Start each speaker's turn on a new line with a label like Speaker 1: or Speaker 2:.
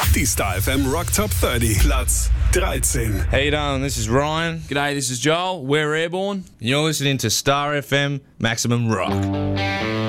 Speaker 1: Die Star FM Rock Top 30, Platz 13.
Speaker 2: How you doing? This is Ryan.
Speaker 3: G'day, this is Joel. We're Airborne.
Speaker 2: And you're listening to Star FM Maximum Rock.